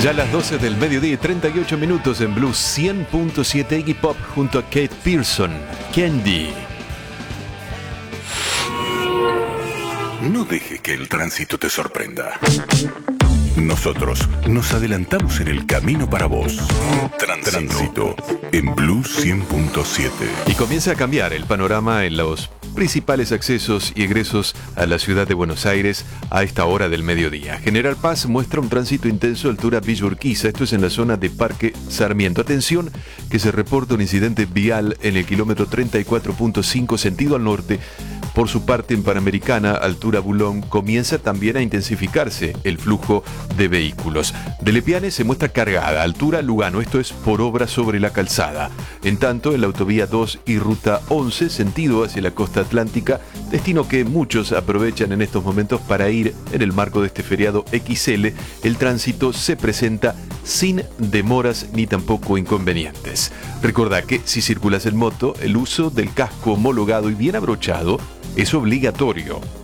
Ya a las 12 del mediodía y 38 minutos en Blues 100.7 Iggy Pop junto a Kate Pearson, Candy. No deje que el tránsito te sorprenda. Nosotros nos adelantamos en el camino para vos. Tránsito en Blues 100.7. Y comienza a cambiar el panorama en los principales accesos y egresos a la ciudad de Buenos Aires a esta hora del mediodía. General Paz muestra un tránsito intenso a altura Villa Urquiza, esto es en la zona de Parque Sarmiento. Atención que se reporta un incidente vial en el kilómetro 34.5 sentido al norte. Por su parte, en Panamericana, altura Bulón, comienza también a intensificarse el flujo de vehículos. De Lepiane se muestra cargada, altura Lugano, esto es por obra sobre la calzada. En tanto, en la autovía 2 y ruta 11, sentido hacia la costa atlántica, destino que muchos aprovechan en estos momentos para ir en el marco de este feriado XL, el tránsito se presenta sin demoras ni tampoco inconvenientes. Recordá que si circulas en moto, el uso del casco homologado y bien abrochado es obligatorio.